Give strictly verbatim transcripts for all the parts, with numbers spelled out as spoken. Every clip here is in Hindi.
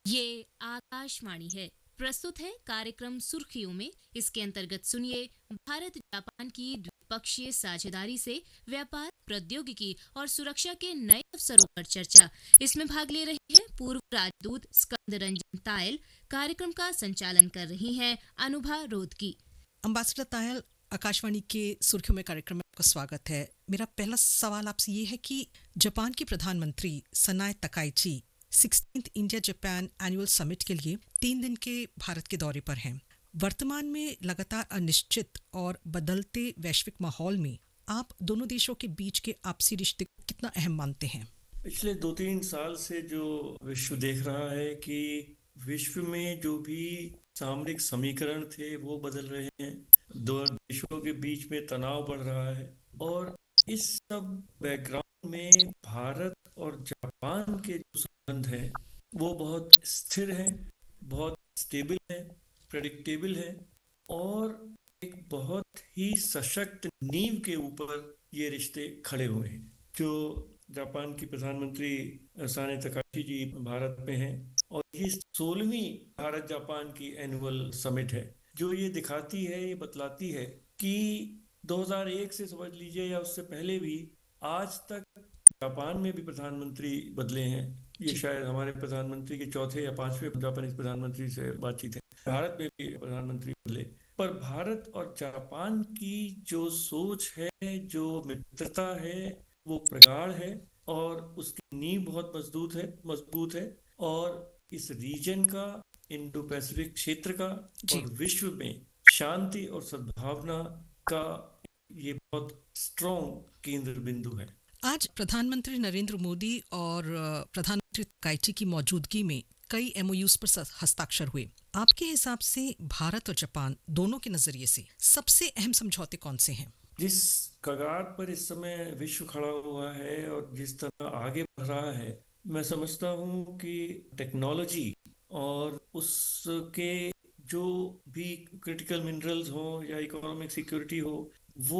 ये आकाशवाणी है। प्रस्तुत है कार्यक्रम सुर्खियों में। इसके अंतर्गत सुनिए भारत जापान की द्विपक्षीय साझेदारी से व्यापार, प्रौद्योगिकी और सुरक्षा के नए अवसरों पर चर्चा। इसमें भाग ले रहे हैं पूर्व राजदूत स्कंद रंजन तायल। कार्यक्रम का संचालन कर रही हैं अनुभा रोदकी। अम्बासडर तायल, आकाशवाणी के सुर्खियों में कार्यक्रम में आपका स्वागत है। मेरा पहला सवाल आपसे ये है कि जापान की प्रधानमंत्री सनाए Takaichi sixteenth India Japan annual summit के लिए तीन दिन के भारत के दौरे पर हैं। वर्तमान में लगातार अनिश्चित और बदलते वैश्विक माहौल में आप दोनों देशों के बीच के आपसी रिश्ते को कितना अहम मानते हैं? पिछले दो तीन साल से जो विश्व देख रहा है कि विश्व में जो भी सामरिक समीकरण थे वो बदल रहे हैं, दो देशों के बीच में तनाव बढ़ रहा है और इस सब बैकग्राउंड में भारत और जापान के जो संबंध हैं वो बहुत स्थिर हैं, बहुत स्टेबल हैं, प्रेडिक्टेबल हैं और एक बहुत ही सशक्त नींव के ऊपर ये रिश्ते खड़े हुए हैं। जो जापान की प्रधानमंत्री सनाए तकाइची जी भारत में हैं और ये सोलहवीं भारत जापान की एनुअल समिट है जो ये दिखाती है, ये बतलाती है कि दो हज़ार एक से समझ लीजिए या उससे पहले भी आज तक जापान में भी प्रधानमंत्री बदले हैं। ये शायद हमारे प्रधानमंत्री के चौथे या पांचवें जापानी प्रधानमंत्री से बातचीत है। भारत में भी प्रधानमंत्री बदले, पर भारत और जापान की जो सोच है, जो मित्रता है वो प्रगाढ़ है और उसकी नींव बहुत मजबूत है मजबूत है और इस रीजन का, इंडो पैसिफिक क्षेत्र का और विश्व में शांति और सद्भावना का ये बहुत स्ट्रॉन्ग केंद्र बिंदु है। आज प्रधानमंत्री नरेंद्र मोदी और प्रधानमंत्री तकाइची की मौजूदगी में कई एमओयूज पर हस्ताक्षर हुए। आपके हिसाब से भारत और जापान दोनों के नजरिए से सबसे अहम समझौते कौन से हैं? जिस कगार पर इस समय विश्व खड़ा हुआ है और जिस तरह आगे बढ़ रहा है, मैं समझता हूँ कि टेक्नोलॉजी और उसके जो भी क्रिटिकल मिनरल्स हो या इकोनॉमिक सिक्योरिटी हो, वो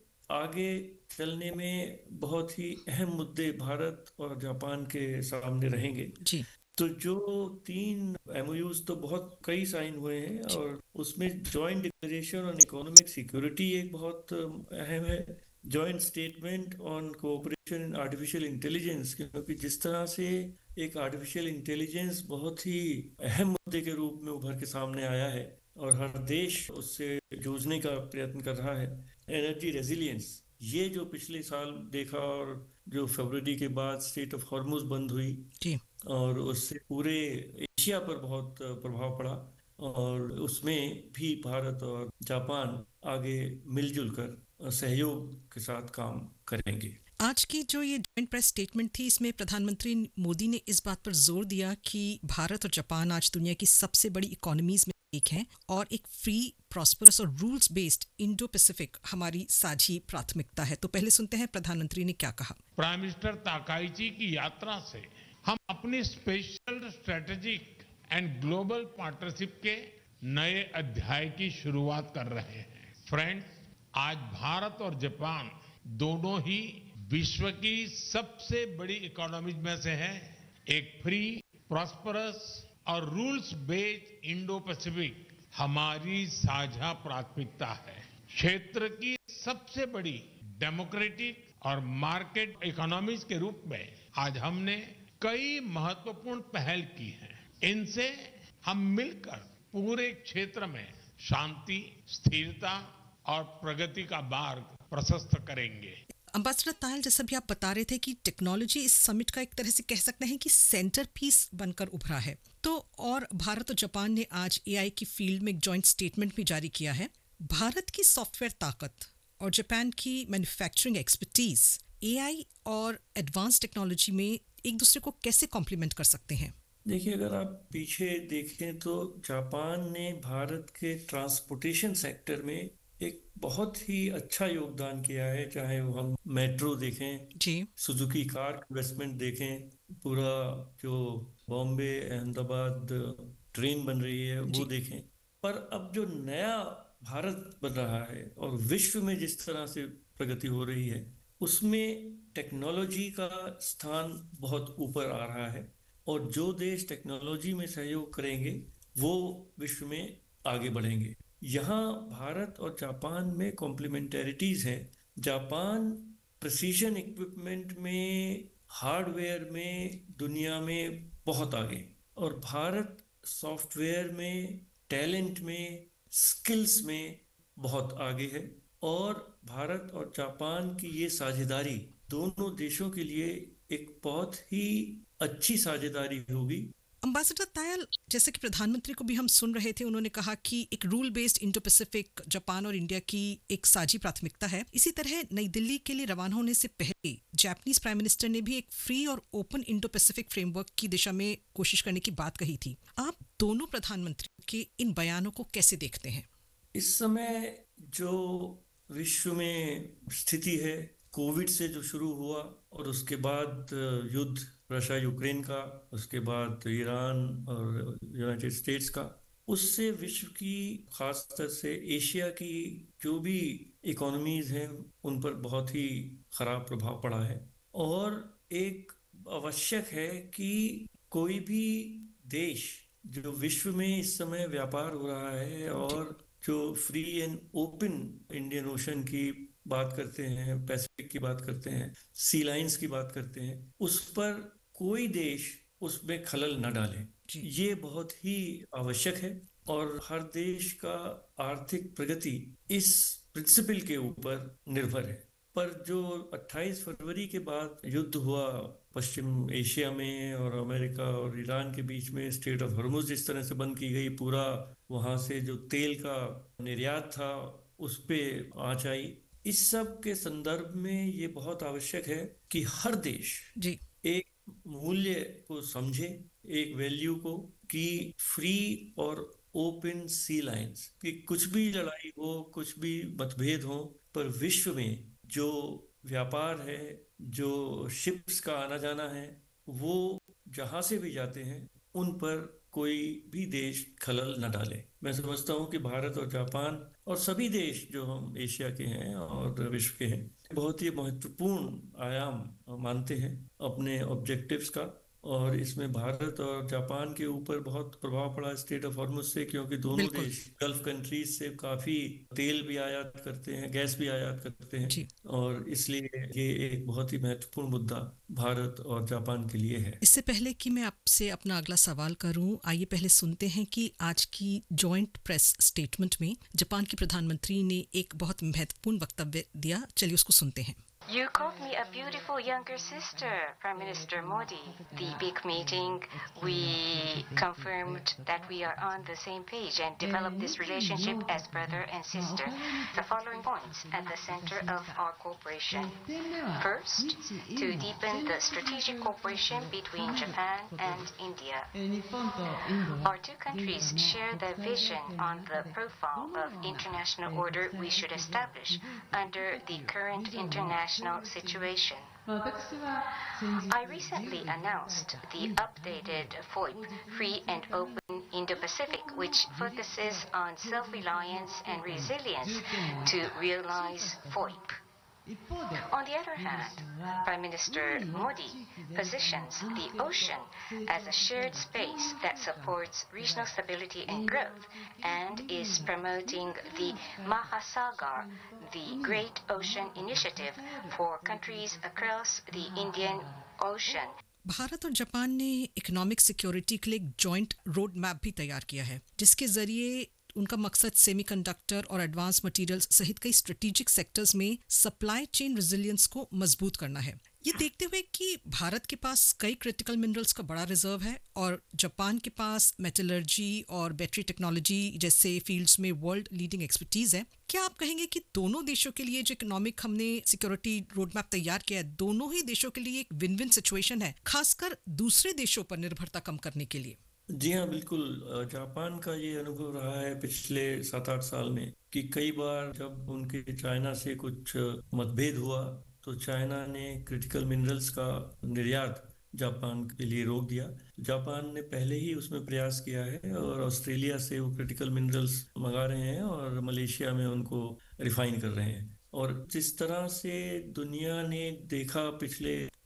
आगे चलने में बहुत ही अहम मुद्दे भारत और जापान के सामने रहेंगे जी। तो जो तीन एमओयूज तो बहुत कई साइन हुए हैं और उसमें joint declaration on economic security एक बहुत अहम है, joint statement on cooperation in artificial intelligence, क्योंकि जिस तरह से एक आर्टिफिशियल इंटेलिजेंस बहुत ही अहम मुद्दे के रूप में उभर के सामने आया है और हर देश उससे जूझने का प्रयत्न कर रहा है। एनर्जी रेजिलियंस, ये जो पिछले साल देखा और जो फरवरी के बाद स्ट्रेट ऑफ हॉर्मुज बंद हुई जी। और उससे पूरे एशिया पर बहुत प्रभाव पड़ा और उसमें भी भारत और जापान आगे मिलजुल कर सहयोग के साथ काम करेंगे। आज की जो ये जॉइंट प्रेस स्टेटमेंट थी, इसमें प्रधानमंत्री मोदी ने इस बात पर जोर दिया कि भारत और जापान आज दुनिया की सबसे बड़ी इकोनॉमीज में एक है और एक फ्री, प्रॉस्परस और रूल्स बेस्ड इंडो पैसिफिक हमारी साझी प्राथमिकता है। तो पहले सुनते हैं प्रधानमंत्री ने क्या कहा। प्राइम मिनिस्टर ताकाइची की यात्रा से हम अपनी special strategic and global partnership के नए अध्याय की शुरुआत कर रहे हैं। फ्रेंड्स, आज भारत और जापान दोनों ही विश्व की सबसे बड़ी इकोनॉमीज में से हैं। एक फ्री, प्रॉस्परस और रूल्स बेस्ड इंडो पैसिफिक हमारी साझा प्राथमिकता है। क्षेत्र की सबसे बड़ी डेमोक्रेटिक और मार्केट इकोनॉमीज के रूप में आज हमने कई महत्वपूर्ण पहल की हैं। इनसे हम मिलकर पूरे क्षेत्र में शांति, स्थिरता और प्रगति का मार्ग प्रशस्त करेंगे। अम्बासडर तायल, जैसा भी आप बता रहे थे कि टेक्नोलॉजी इस समिट का एक तरह से कह सकते हैं कि सेंटर पीस बनकर उभरा है, तो और भारत और जापान ने आज एआई की फील्ड में एक जॉइंट स्टेटमेंट भी जारी किया है। भारत की सॉफ्टवेयर ताकत और जापान की मैन्युफैक्चरिंग एक्सपर्टीज एआई और एडवांस टेक्नोलॉजी में एक दूसरे को कैसे कॉम्प्लीमेंट कर सकते हैं? देखिए, अगर आप पीछे देखें तो जापान ने भारत के ट्रांसपोर्टेशन सेक्टर में एक बहुत ही अच्छा योगदान किया है। चाहे वो हम मेट्रो देखें जी, सुजुकी कार इन्वेस्टमेंट देखें, पूरा जो बॉम्बे अहमदाबाद ट्रेन बन रही है वो देखें, पर अब जो नया भारत बन रहा है और विश्व में जिस तरह से प्रगति हो रही है, उसमें टेक्नोलॉजी का स्थान बहुत ऊपर आ रहा है। और जो देश टेक्नोलॉजी में सहयोग करेंगे वो विश्व में आगे बढ़ेंगे। यहाँ भारत और जापान में कॉम्प्लीमेंटरिटीज हैं। जापान प्रिसीजन इक्विपमेंट में, हार्डवेयर में दुनिया में बहुत आगे, और भारत सॉफ्टवेयर में, टैलेंट में, स्किल्स में बहुत आगे है। और भारत और जापान की ये साझेदारी दोनों देशों के लिए एक बहुत ही अच्छी साझेदारी होगी। अम्बासडर तायल, जैसे कि प्रधानमंत्री को भी हम सुन रहे थे, उन्होंने कहा कि एक rule based Indo Pacific Japan और इंडिया की एक साझी प्राथमिकता है। इसी तरह नई दिल्ली के लिए रवाना होने से पहले जापानीज प्राइम मिनिस्टर ने भी एक फ्री और ओपन इंडो पैसिफिक फ्रेमवर्क की दिशा में कोशिश करने की बात कही थी। आप दोनों प्रधानमंत्रियों के इन बयानों को कैसे देखते हैं? इस समय जो विश्व में स्थिति है, कोविड से जो शुरू हुआ और उसके बाद युद्ध रशिया यूक्रेन का, उसके बाद ईरान और यूनाइटेड स्टेट्स का, उससे विश्व की, खासतौर से एशिया की जो भी इकोनॉमीज हैं उन पर बहुत ही खराब प्रभाव पड़ा है। और एक आवश्यक है कि कोई भी देश जो विश्व में इस समय व्यापार हो रहा है और जो free and open Indian ocean की बात करते हैं, पैसिफिक की बात करते हैं, सी लाइंस की बात करते हैं, उस पर कोई देश उसमें खलल न डाले, ये बहुत ही आवश्यक है। और हर देश का आर्थिक प्रगति इस प्रिंसिपल के ऊपर निर्भर है। पर जो अट्ठाईस फरवरी के बाद युद्ध हुआ पश्चिम एशिया में और अमेरिका और ईरान के बीच में, स्ट्रेट ऑफ हॉर्मुज़ जिस तरह से बंद की गई, पूरा वहाँ से जो तेल का निर्यात था उस पे आँच आई, इस सब के संदर्भ में ये बहुत आवश्यक है कि हर देश जी एक मूल्य को समझे, एक वैल्यू को, कि फ्री और ओपन सी लाइंस, कि कुछ भी लड़ाई हो, कुछ भी मतभेद हो, पर विश्व में जो व्यापार है, जो शिप्स का आना जाना है, वो जहां से भी जाते हैं उन पर कोई भी देश खलल न डाले। मैं समझता हूं कि भारत और जापान और सभी देश जो हम एशिया के हैं और विश्व के हैं, बहुत ही महत्वपूर्ण आयाम मानते हैं अपने ऑब्जेक्टिव्स का। और इसमें भारत और जापान के ऊपर बहुत प्रभाव पड़ा स्ट्रेट ऑफ हॉर्मुज़ से, क्योंकि दोनों देश गल्फ कंट्रीज से काफी तेल भी आयात करते हैं, गैस भी आयात करते हैं, और इसलिए ये एक बहुत ही महत्वपूर्ण मुद्दा भारत और जापान के लिए है। इससे पहले कि मैं आपसे अपना अगला सवाल करूं, आइए पहले सुनते हैं कि आज की जॉइंट प्रेस स्टेटमेंट में जापान के प्रधानमंत्री ने एक बहुत महत्वपूर्ण वक्तव्य दिया। चलिए उसको सुनते हैं। You called me a beautiful younger sister, Prime Minister Modi. The big meeting, we confirmed that we are on the same page and developed this relationship as brother and sister. The following points at the center of our cooperation. First, to deepen the strategic cooperation between Japan and India. Our two countries share the vision on the profile of international order we should establish under the current international situation. I recently announced the updated F O I P, Free and Open Indo-Pacific, which focuses on self-reliance and resilience to realize F O I P. On the other hand, Prime Minister Modi positions the ocean as a shared space that supports regional stability and growth, and is promoting the Mahasagar, the Great Ocean Initiative for countries across the Indian Ocean. Bharat और जापान ने इकोनॉमिक सिक्योरिटी के लिए एक जॉइंट रोड मैप भी तैयार किया है, जिसके जरिए उनका मकसद सेमीकंडक्टर और एडवांस मटेरियल्स सहित कई स्ट्रेटेजिक सेक्टर्स में सप्लाई चेन रेजिलियंस को मजबूत करना है। ये देखते हुए कि भारत के पास कई क्रिटिकल मिनरल्स का बड़ा रिजर्व है और जापान के पास मेटलर्जी और बैटरी टेक्नोलॉजी जैसे फील्ड्स में वर्ल्ड लीडिंग एक्सपर्टीज है, क्या आप कहेंगे कि दोनों देशों के लिए जो इकोनॉमिक हमने सिक्योरिटी रोड मैप तैयार किया है, दोनों ही देशों के लिए एक विन विन सिचुएशन है, खासकर दूसरे देशों पर निर्भरता कम करने के लिए? जी हाँ, बिल्कुल। जापान का ये अनुभव रहा है पिछले सात आठ साल में कि कई बार जब उनके चाइना से कुछ मतभेद हुआ तो चाइना ने क्रिटिकल मिनरल्स का निर्यात जापान के लिए रोक दिया। जापान ने पहले ही उसमें प्रयास किया है और ऑस्ट्रेलिया से वो क्रिटिकल मिनरल्स मंगा रहे हैं और मलेशिया में उनको रिफाइन कर रहे हैं। और जिस तरह से दुनिया ने देखा पिछले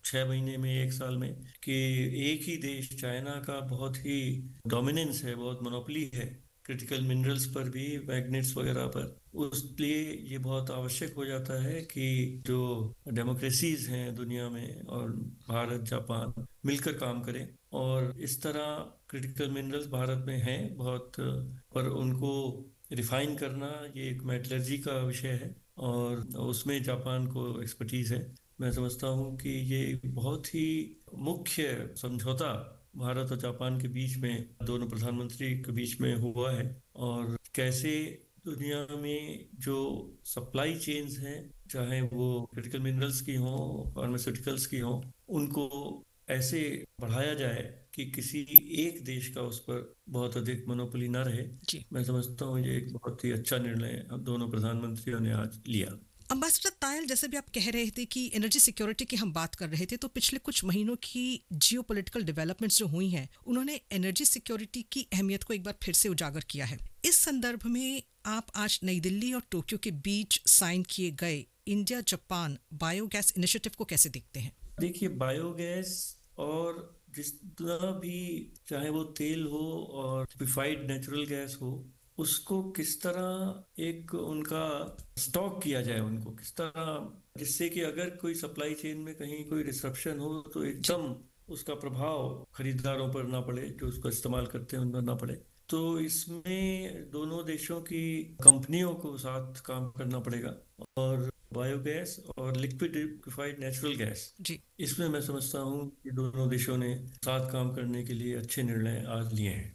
छह महीने में, एक साल में, कि एक ही देश चाइना का बहुत ही डोमिनेंस है, बहुत मोनोपोली है क्रिटिकल मिनरल्स पर भी, मैग्नेट्स वगैरह पर। उसलिए ये बहुत आवश्यक हो जाता है कि जो डेमोक्रेसीज हैं दुनिया में और भारत जापान मिलकर काम करें। और इस तरह क्रिटिकल मिनरल्स भारत में हैं बहुत, पर उनको रिफाइन करना ये एक मेटलर्जी का विषय है और उसमें जापान को एक्सपर्टीज है। मैं समझता हूँ कि ये एक बहुत ही मुख्य समझौता भारत और जापान के बीच में, दोनों प्रधानमंत्री के बीच में हुआ है। और कैसे दुनिया में जो सप्लाई चेन्स हैं, चाहे वो क्रिटिकल मिनरल्स की हों, फार्मास्यूटिकल्स की हों, उनको ऐसे बढ़ाया जाए कि किसी एक देश का उस पर बहुत अधिक मोनोपोली ना रहे। मैं समझता हूँ ये एक बहुत ही अच्छा निर्णय हम दोनों प्रधानमंत्रियों ने आज लिया। अम्बासडर तायल, जैसे भी आप कह रहे थे कि एनर्जी सिक्योरिटी की हम बात कर रहे थे, तो पिछले कुछ महीनों की जियोपॉलिटिकल डेवलपमेंट्स जो हुई हैं, उन्होंने एनर्जी सिक्योरिटी की अहमियत को एक बार फिर से उजागर किया है। इस संदर्भ में आप आज नई दिल्ली और टोक्यो के बीच साइन किए गए इंडिया जापान बायोगैस इनिशिएटिव को कैसे देखते हैं? देखिए, बायोगैस और जितना भी, चाहे वो तेल हो और लिक्विफाइड नेचुरल गैस हो, उसको किस तरह एक उनका स्टॉक किया जाए, उनको किस तरह, जिससे कि अगर कोई सप्लाई चेन में कहीं कोई डिसरप्शन हो तो एकदम उसका प्रभाव खरीदारों पर ना पड़े, जो उसको इस्तेमाल करते हैं उन पर ना पड़े। तो इसमें दोनों देशों की कंपनियों को साथ काम करना पड़ेगा। और बायोगैस और लिक्विड लिक्विफाइड नेचुरल गैस, जी, इसमें मैं समझता हूँ कि दोनों देशों ने साथ काम करने के लिए अच्छे निर्णय आज लिए हैं।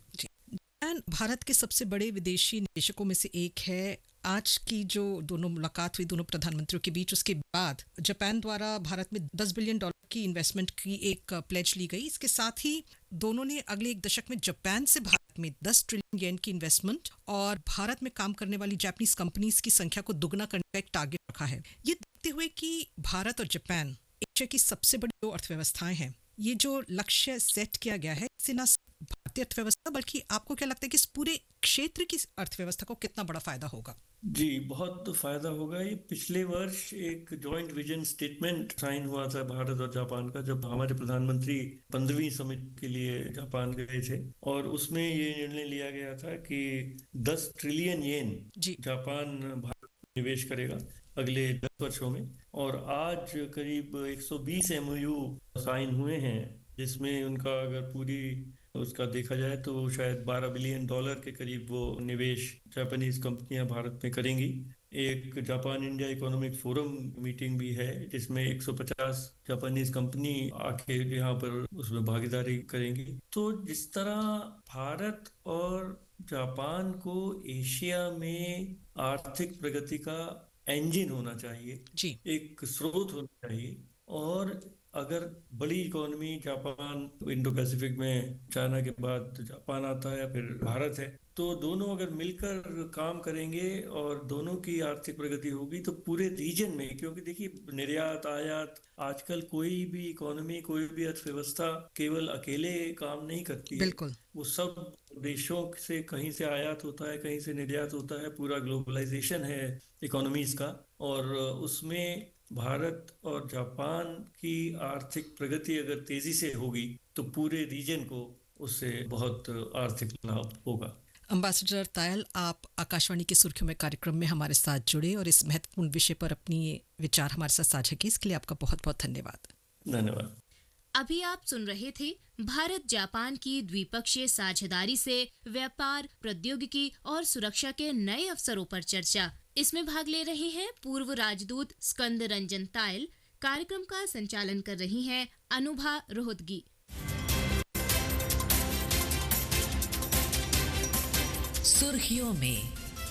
भारत के सबसे बड़े विदेशी निवेशकों में से एक है। आज की जो दोनों मुलाकात हुई दोनों प्रधानमंत्रियों के बीच, उसके बाद जापान द्वारा भारत में दस बिलियन डॉलर की इन्वेस्टमेंट की एक प्लेज ली गई। इसके साथ ही दोनों ने अगले एक दशक में जापान से भारत में दस ट्रिलियन येन की इन्वेस्टमेंट और भारत में काम करने वाली जापानीज कंपनीज की संख्या को दुगना करने का एक टारगेट रखा है। ये देखते हुए कि भारत और जापान एशिया की सबसे बड़ी दो अर्थव्यवस्थाएं हैं, ये जो लक्ष्य सेट किया गया है, इससे न भारतीय अर्थव्यवस्था बल्कि आपको क्या लगता है कि इस पूरे क्षेत्र की अर्थव्यवस्था को कितना बड़ा फायदा होगा? जी, बहुत फायदा होगा। ये पिछले वर्ष एक जॉइंट विजन स्टेटमेंट साइन हुआ था भारत और जापान का, जब हमारे प्रधानमंत्री पंद्रहवीं समिट के लिए जापान गए थे, और उसमें ये निर्णय लिया गया था कि दस ट्रिलियन येन जापान भारत में निवेश करेगा अगले दस वर्षों में। और आज करीब एक सौ बीस एमओयू साइन हुए हैं, जिसमें उनका अगर पूरी उसका देखा जाए तो शायद बारह बिलियन डॉलर के करीब वो निवेश जापानीज कंपनियां भारत में करेंगी। एक Japan India economic forum meeting भी है, जिसमें एक सौ पचास जापानीज कंपनी आके यहाँ पर उसमें भागीदारी करेंगी। तो जिस तरह भारत और जापान को एशिया में आर्थिक प्रगति का इंजन होना चाहिए, जी, एक स्रोत होना चाहिए, और अगर बड़ी इकोनॉमी जापान, इंडो पैसिफिक में चाइना के बाद जापान आता है, फिर भारत है, तो दोनों अगर मिलकर काम करेंगे और दोनों की आर्थिक प्रगति होगी तो पूरे रीजन में, क्योंकि देखिए निर्यात आयात, आजकल कोई भी इकोनॉमी, कोई भी अर्थव्यवस्था केवल अकेले काम नहीं करती है। बिल्कुल, वो सब देशों से, कहीं से आयात होता है, कहीं से निर्यात होता है, पूरा ग्लोबलाइजेशन है इकोनॉमीज का। और उसमें भारत और जापान की आर्थिक प्रगति अगर तेजी से होगी तो पूरे रीजन को उससे बहुत आर्थिक लाभ होगा। अम्बासडर तायल, आप आकाशवाणी की सुर्खियों में कार्यक्रम में हमारे साथ जुड़े और इस महत्वपूर्ण विषय पर अपनी विचार हमारे साथ साझा किए, इसके लिए आपका बहुत बहुत धन्यवाद। धन्यवाद। अभी आप सुन रहे थे भारत जापान की द्विपक्षीय साझेदारी से व्यापार, प्रौद्योगिकी और सुरक्षा के नए अवसरों पर चर्चा। इसमें भाग ले रहे हैं पूर्व राजदूत स्कंद रंजन तायल। कार्यक्रम का संचालन कर रही हैं अनुभा रोहतगी। सुर्खियों में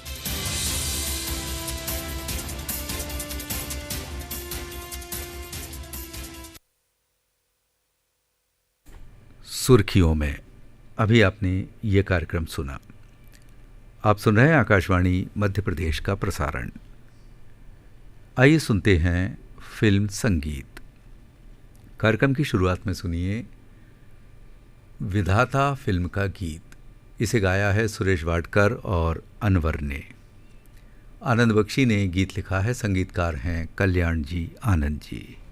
सुर्खियों में अभी आपने ये कार्यक्रम सुना। आप सुन रहे हैं आकाशवाणी मध्य प्रदेश का प्रसारण। आइए सुनते हैं फिल्म संगीत। कार्यक्रम की शुरुआत में सुनिए विधाता फिल्म का गीत। इसे गाया है सुरेश वाडकर और अनवर ने। आनंद बख्शी ने गीत लिखा है, संगीतकार हैं कल्याण जी आनंद जी।